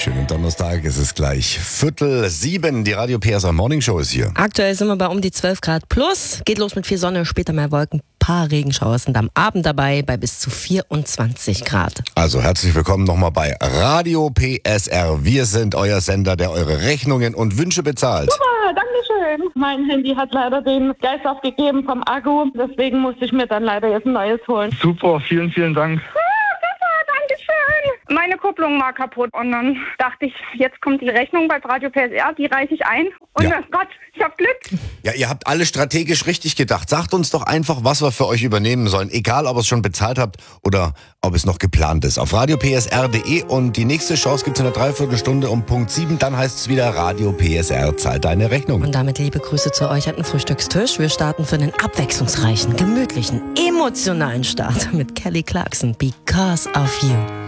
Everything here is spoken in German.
Schönen Donnerstag, es ist gleich 6:45, die Radio PSR Morning Show ist hier. Aktuell sind wir bei um die 12 Grad plus. Geht los mit viel Sonne, später mehr Wolken. Paar Regenschauer sind am Abend dabei bei bis zu 24 Grad. Also herzlich willkommen nochmal bei Radio PSR. Wir sind euer Sender, der eure Rechnungen und Wünsche bezahlt. Super, danke schön. Mein Handy hat leider den Geist aufgegeben vom Akku. Deswegen musste ich mir dann leider jetzt ein neues holen. Super, vielen, vielen Dank. Meine Kupplung war kaputt und dann dachte ich, jetzt kommt die Rechnung bei Radio PSR, die reiche ich ein und Ja. Gott, ich hab Glück. Ja, ihr habt alle strategisch richtig gedacht. Sagt uns doch einfach, was wir für euch übernehmen sollen. Egal, ob ihr es schon bezahlt habt oder ob es noch geplant ist. Auf radiopsr.de und die nächste Chance gibt es in einer Dreiviertelstunde um Punkt 7. Dann heißt es wieder Radio PSR zahlt deine Rechnung. Und damit liebe Grüße zu euch an den Frühstückstisch. Wir starten für einen abwechslungsreichen, gemütlichen, emotionalen Start mit Kelly Clarkson, Because of You.